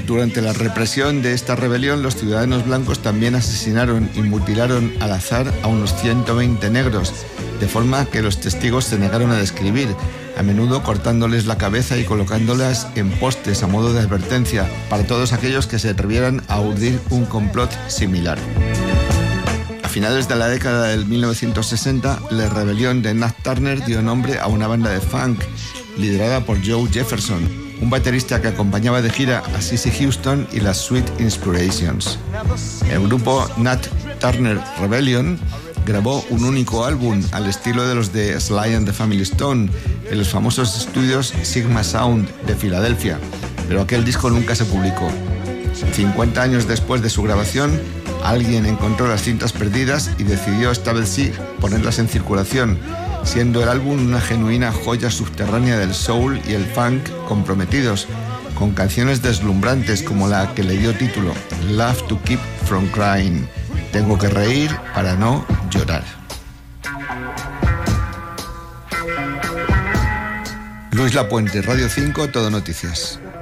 Durante la represión de esta rebelión, los ciudadanos blancos también asesinaron y mutilaron al azar a unos 120 negros, de forma que los testigos se negaron a describir, a menudo cortándoles la cabeza y colocándolas en postes a modo de advertencia para todos aquellos que se atrevieran a urdir un complot similar. A finales de la década del 1960, la rebelión de Nat Turner dio nombre a una banda de funk liderada por Joe Jefferson, un baterista que acompañaba de gira a Cissy Houston y las Sweet Inspirations. El grupo Nat Turner Rebellion grabó un único álbum al estilo de los de Sly and the Family Stone en los famosos estudios Sigma Sound de Filadelfia, pero aquel disco nunca se publicó. 50 años después de su grabación, alguien encontró las cintas perdidas y decidió esta vez sí ponerlas en circulación, siendo el álbum una genuina joya subterránea del soul y el funk comprometidos, con canciones deslumbrantes como la que le dio título, Love to Keep From Crying, tengo que reír para no llorar. Luis Lapuente, Radio 5, Todo Noticias.